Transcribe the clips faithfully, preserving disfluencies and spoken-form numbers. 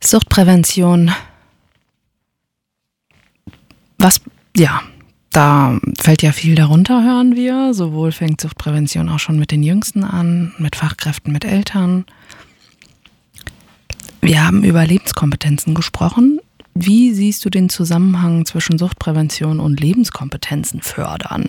Suchtprävention. Was, ja, da fällt ja viel darunter, hören wir. Sowohl fängt Suchtprävention auch schon mit den Jüngsten an, mit Fachkräften, mit Eltern. Wir haben über Lebenskompetenzen gesprochen. Wie siehst du den Zusammenhang zwischen Suchtprävention und Lebenskompetenzen fördern?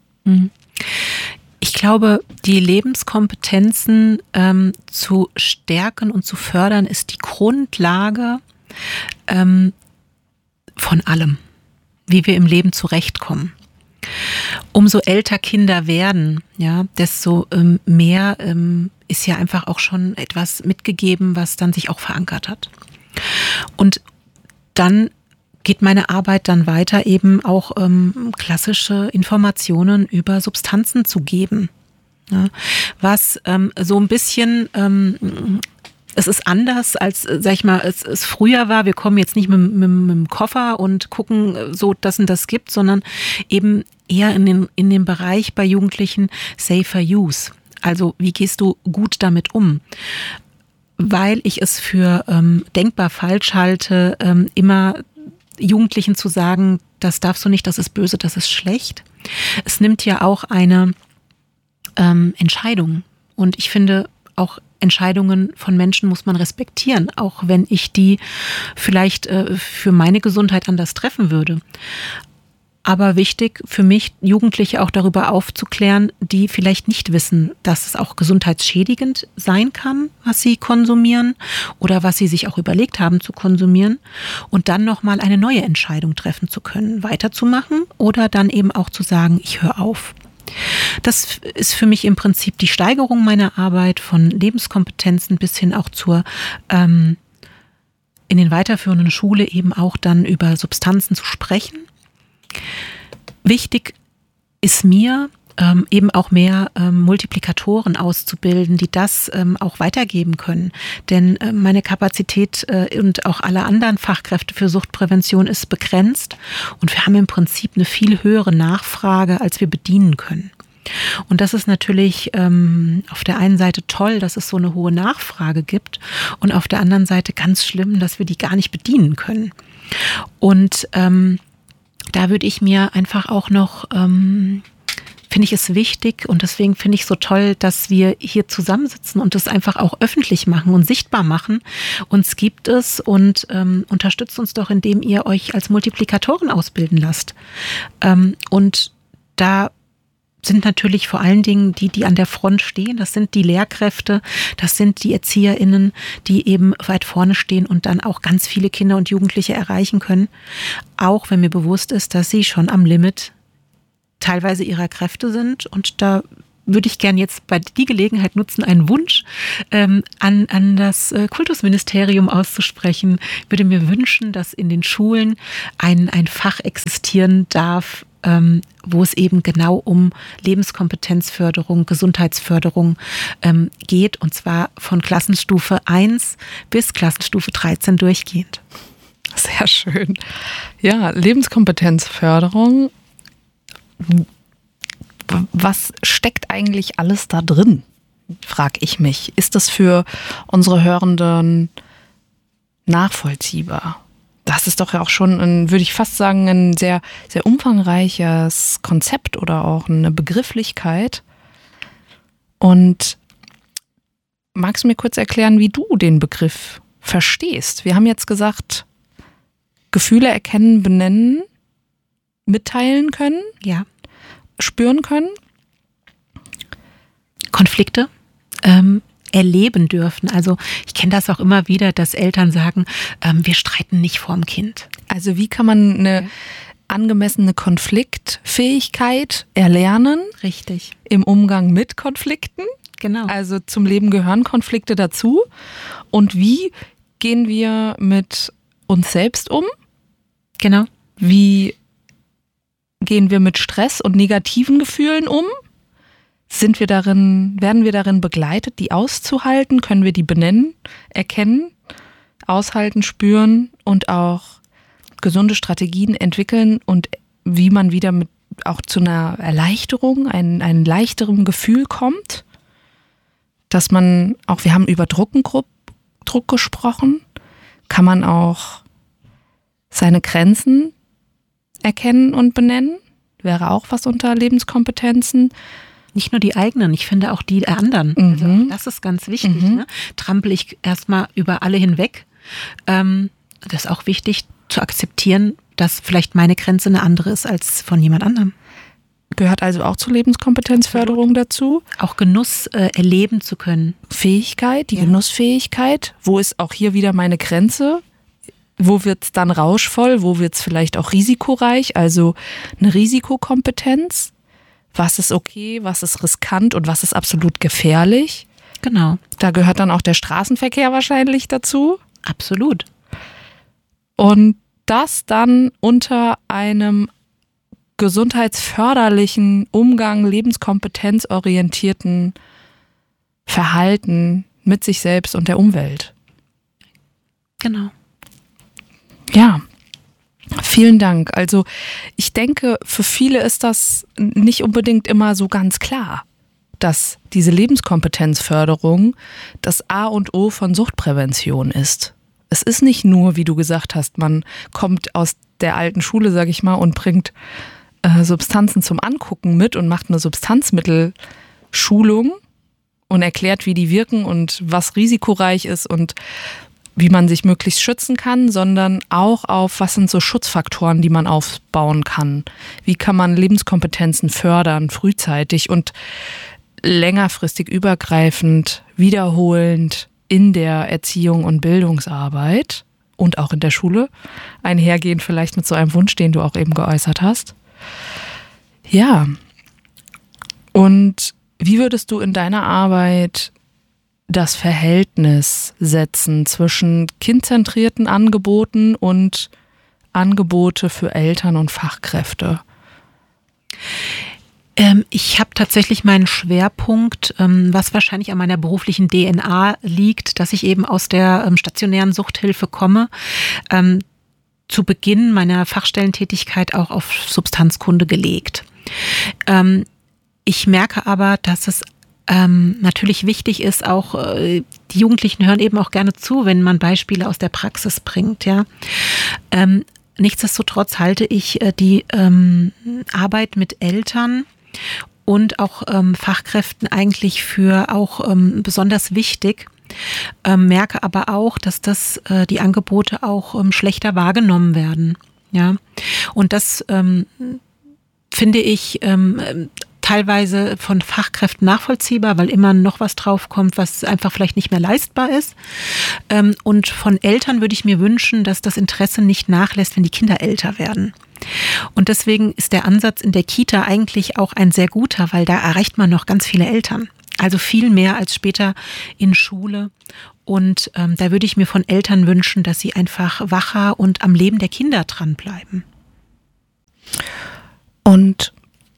Ich glaube, die Lebenskompetenzen ähm, zu stärken und zu fördern, ist die Grundlage ähm, von allem, wie wir im Leben zurechtkommen. Umso älter Kinder werden, ja, desto ähm, mehr ähm, ist ja einfach auch schon etwas mitgegeben, was dann sich auch verankert hat. Und dann geht meine Arbeit dann weiter, eben auch ähm, klassische Informationen über Substanzen zu geben. Ja, was ähm, so ein bisschen, ähm, es ist anders als, sag ich mal, es, es früher war. Wir kommen jetzt nicht mit, mit, mit dem Koffer und gucken, so das und das gibt, sondern eben eher in den, in den Bereich bei Jugendlichen Safer Use. Also wie gehst du gut damit um? Weil ich es für ähm, denkbar falsch halte, ähm, immer Jugendlichen zu sagen, das darfst du nicht, das ist böse, das ist schlecht. Es nimmt ja auch eine ähm, Entscheidung. Und ich finde, auch Entscheidungen von Menschen muss man respektieren, auch wenn ich die vielleicht äh, für meine Gesundheit anders treffen würde. Aber wichtig für mich, Jugendliche auch darüber aufzuklären, die vielleicht nicht wissen, dass es auch gesundheitsschädigend sein kann, was sie konsumieren oder was sie sich auch überlegt haben zu konsumieren, und dann nochmal eine neue Entscheidung treffen zu können, weiterzumachen oder dann eben auch zu sagen, ich höre auf. Das ist für mich im Prinzip die Steigerung meiner Arbeit von Lebenskompetenzen bis hin auch zur ähm, in den weiterführenden Schule eben auch dann über Substanzen zu sprechen. Wichtig ist mir, ähm, eben auch mehr ähm, Multiplikatoren auszubilden, die das ähm, auch weitergeben können. Denn äh, meine Kapazität äh, und auch alle anderen Fachkräfte für Suchtprävention ist begrenzt. Und wir haben im Prinzip eine viel höhere Nachfrage, als wir bedienen können. Und das ist natürlich ähm, auf der einen Seite toll, dass es so eine hohe Nachfrage gibt, und auf der anderen Seite ganz schlimm, dass wir die gar nicht bedienen können. Und ähm, da würde ich mir einfach auch noch, ähm, finde ich es wichtig, und deswegen finde ich es so toll, dass wir hier zusammensitzen und das einfach auch öffentlich machen und sichtbar machen. Uns gibt es, und ähm, unterstützt uns doch, indem ihr euch als Multiplikatoren ausbilden lasst. Ähm, und da sind natürlich vor allen Dingen die, die an der Front stehen. Das sind die Lehrkräfte, das sind die ErzieherInnen, die eben weit vorne stehen und dann auch ganz viele Kinder und Jugendliche erreichen können. Auch wenn mir bewusst ist, dass sie schon am Limit teilweise ihrer Kräfte sind. Und da würde ich gern jetzt bei die Gelegenheit nutzen, einen Wunsch ähm, an, an das äh, Kultusministerium auszusprechen. Ich würde mir wünschen, dass in den Schulen ein, ein Fach existieren darf, ähm, wo es eben genau um Lebenskompetenzförderung, Gesundheitsförderung ähm, geht, und zwar von Klassenstufe eins bis Klassenstufe dreizehn durchgehend. Sehr schön. Ja, Lebenskompetenzförderung. Was steckt eigentlich alles da drin, frage ich mich. Ist das für unsere Hörenden nachvollziehbar? Das ist doch ja auch schon, ein, würde ich fast sagen, ein sehr, sehr umfangreiches Konzept oder auch eine Begrifflichkeit. Und magst du mir kurz erklären, wie du den Begriff verstehst? Wir haben jetzt gesagt, Gefühle erkennen, benennen, mitteilen können, ja, spüren können. Konflikte ähm, erleben dürfen. Also ich kenne das auch immer wieder, dass Eltern sagen, ähm, wir streiten nicht vorm Kind. Also wie kann man eine angemessene Konfliktfähigkeit erlernen? Richtig. Im Umgang mit Konflikten? Genau. Also zum Leben gehören Konflikte dazu. Und wie gehen wir mit uns selbst um? Genau. Wie gehen wir mit Stress und negativen Gefühlen um? Sind wir darin, werden wir darin begleitet, die auszuhalten? Können wir die benennen, erkennen, aushalten, spüren und auch gesunde Strategien entwickeln, und wie man wieder mit auch zu einer Erleichterung, ein, ein leichterem Gefühl kommt? Dass man auch, wir haben über Druck, Druck gesprochen. Kann man auch seine Grenzen erkennen und benennen? Wäre auch was unter Lebenskompetenzen. Nicht nur die eigenen, ich finde auch die der anderen. Mhm. Also auch das ist ganz wichtig. Mhm. Ne? Trampel ich erstmal über alle hinweg. Ähm, das ist auch wichtig zu akzeptieren, dass vielleicht meine Grenze eine andere ist als von jemand anderem. Gehört also auch zur Lebenskompetenzförderung dazu. Auch Genuss äh, erleben zu können. Fähigkeit, die Ja. Genussfähigkeit. Wo ist auch hier wieder meine Grenze? Wo wird es dann rauschvoll? Wo wird es vielleicht auch risikoreich? Also eine Risikokompetenz. Was ist okay, was ist riskant und was ist absolut gefährlich? Genau. Da gehört dann auch der Straßenverkehr wahrscheinlich dazu. Absolut. Und das dann unter einem gesundheitsförderlichen Umgang, lebenskompetenzorientierten Verhalten mit sich selbst und der Umwelt. Genau. Ja, vielen Dank. Also ich denke, für viele ist das nicht unbedingt immer so ganz klar, dass diese Lebenskompetenzförderung das A und O von Suchtprävention ist. Es ist nicht nur, wie du gesagt hast, man kommt aus der alten Schule, sag ich mal, und bringt äh, Substanzen zum Angucken mit und macht eine Substanzmittelschulung und erklärt, wie die wirken und was risikoreich ist und wie man sich möglichst schützen kann, sondern auch auf, was sind so Schutzfaktoren, die man aufbauen kann. Wie kann man Lebenskompetenzen fördern, frühzeitig und längerfristig übergreifend, wiederholend in der Erziehung und Bildungsarbeit und auch in der Schule, einhergehend vielleicht mit so einem Wunsch, den du auch eben geäußert hast. Ja, und wie würdest du in deiner Arbeit das Verhältnis setzen zwischen kindzentrierten Angeboten und Angebote für Eltern und Fachkräfte? Ähm, ich habe tatsächlich meinen Schwerpunkt, ähm, was wahrscheinlich an meiner beruflichen D N A liegt, dass ich eben aus der ähm, stationären Suchthilfe komme. Ähm, zu Beginn meiner Fachstellentätigkeit auch auf Substanzkunde gelegt. Ähm, ich merke aber, dass es Ähm, natürlich wichtig ist auch, äh, die Jugendlichen hören eben auch gerne zu, wenn man Beispiele aus der Praxis bringt, ja. Ähm, nichtsdestotrotz halte ich äh, die ähm, Arbeit mit Eltern und auch ähm, Fachkräften eigentlich für auch ähm, besonders wichtig, ähm, merke aber auch, dass das äh, die Angebote auch ähm, schlechter wahrgenommen werden, ja. Und das ähm, finde ich ähm, teilweise von Fachkräften nachvollziehbar, weil immer noch was draufkommt, was einfach vielleicht nicht mehr leistbar ist. Und von Eltern würde ich mir wünschen, dass das Interesse nicht nachlässt, wenn die Kinder älter werden. Und deswegen ist der Ansatz in der Kita eigentlich auch ein sehr guter, weil da erreicht man noch ganz viele Eltern. Also viel mehr als später in Schule. Und ähm, da würde ich mir von Eltern wünschen, dass sie einfach wacher und am Leben der Kinder dranbleiben. Und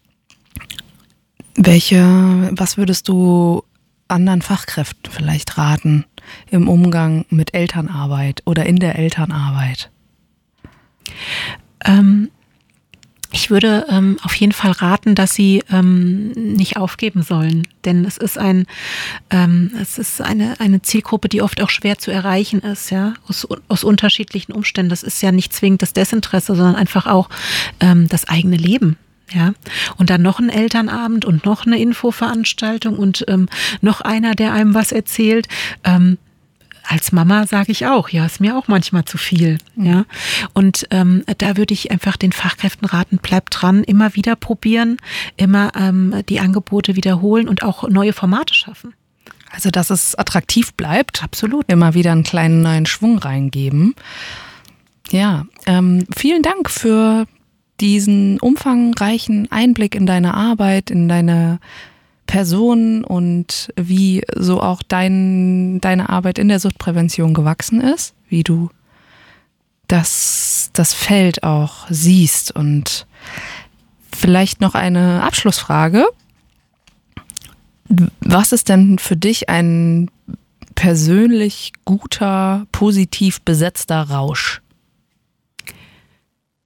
welche, was würdest du anderen Fachkräften vielleicht raten im Umgang mit Elternarbeit oder in der Elternarbeit? Ähm, ich würde ähm, auf jeden Fall raten, dass sie ähm, nicht aufgeben sollen, denn es ist ein, ähm, es ist eine eine Zielgruppe, die oft auch schwer zu erreichen ist, ja, aus aus unterschiedlichen Umständen. Das ist ja nicht zwingend das Desinteresse, sondern einfach auch ähm, das eigene Leben. Ja, und dann noch ein Elternabend und noch eine Infoveranstaltung und ähm, noch einer, der einem was erzählt. Ähm, als Mama sage ich auch, ja, ist mir auch manchmal zu viel. Ja, und ähm, da würde ich einfach den Fachkräften raten, bleibt dran, immer wieder probieren, immer ähm, die Angebote wiederholen und auch neue Formate schaffen. Also, dass es attraktiv bleibt. Absolut. Immer wieder einen kleinen neuen Schwung reingeben. Ja, ähm, vielen Dank für diesen umfangreichen Einblick in deine Arbeit, in deine Person und wie so auch dein, deine Arbeit in der Suchtprävention gewachsen ist, wie du das, das Feld auch siehst. Und vielleicht noch eine Abschlussfrage. Was ist denn für dich ein persönlich guter, positiv besetzter Rausch?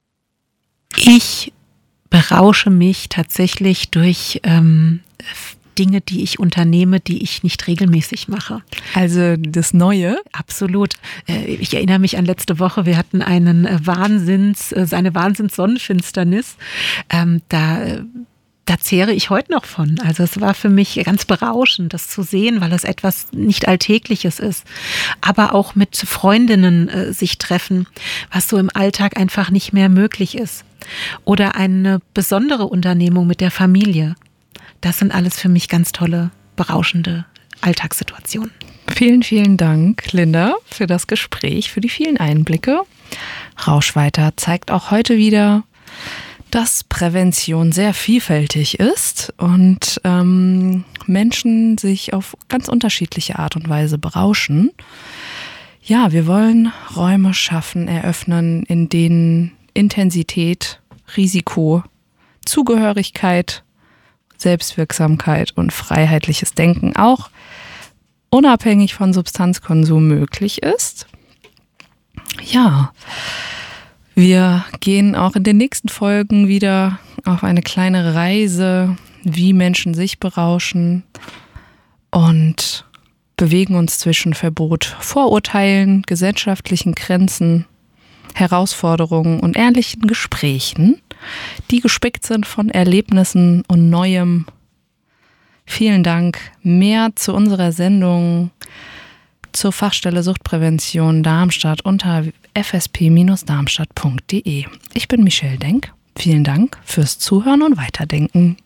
Ich berausche mich tatsächlich durch ähm, Dinge, die ich unternehme, die ich nicht regelmäßig mache. Also das Neue? Absolut. Ich erinnere mich an letzte Woche, wir hatten einen Wahnsinns, eine Wahnsinns-Sonnenfinsternis. Da Da zehre ich heute noch von. Also es war für mich ganz berauschend, das zu sehen, weil es etwas nicht Alltägliches ist. Aber auch mit Freundinnen äh, sich treffen, was so im Alltag einfach nicht mehr möglich ist. Oder eine besondere Unternehmung mit der Familie. Das sind alles für mich ganz tolle, berauschende Alltagssituationen. Vielen, vielen Dank, Linda, für das Gespräch, für die vielen Einblicke. Rauschweiter zeigt auch heute wieder, dass Prävention sehr vielfältig ist und ähm, Menschen sich auf ganz unterschiedliche Art und Weise berauschen. Ja, wir wollen Räume schaffen, eröffnen, in denen Intensität, Risiko, Zugehörigkeit, Selbstwirksamkeit und freiheitliches Denken auch unabhängig von Substanzkonsum möglich ist. Ja, wir gehen auch in den nächsten Folgen wieder auf eine kleine Reise, wie Menschen sich berauschen und bewegen uns zwischen Verbot, Vorurteilen, gesellschaftlichen Grenzen, Herausforderungen und ehrlichen Gesprächen, die gespickt sind von Erlebnissen und Neuem. Vielen Dank. Mehr zu unserer Sendung zur Fachstelle Suchtprävention Darmstadt unter f s p Bindestrich darmstadt punkt d e. Ich bin Michelle Denk. Vielen Dank fürs Zuhören und Weiterdenken.